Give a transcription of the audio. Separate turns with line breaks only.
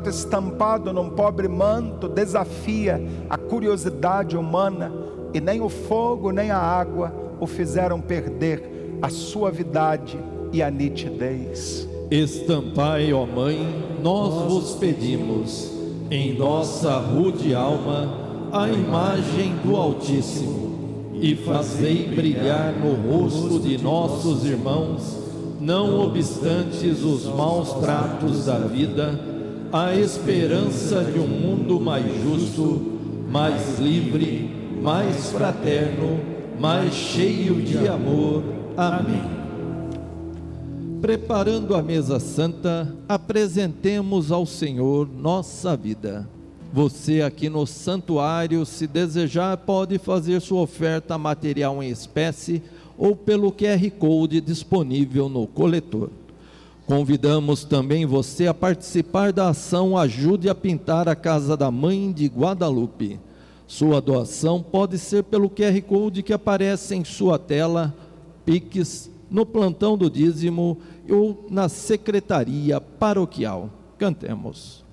retrato estampado num pobre manto desafia a curiosidade humana, e nem o fogo nem a água o fizeram perder a suavidade e a nitidez.
Estampai, ó Mãe, nós vos pedimos, em nossa rude alma, a imagem do Altíssimo, e fazei brilhar no rosto de nossos irmãos, não obstantes os maus tratos da vida, a esperança de um mundo mais justo, mais livre, mais fraterno, mais cheio de amor. Amém. Preparando a mesa santa, apresentemos ao Senhor nossa vida. Você aqui no santuário, se desejar, pode fazer sua oferta material em espécie ou pelo QR Code disponível no coletor. Convidamos também você a participar da ação Ajude a Pintar a Casa da Mãe de Guadalupe. Sua doação pode ser pelo QR Code que aparece em sua tela, Pix, no plantão do dízimo ou na secretaria paroquial. Cantemos.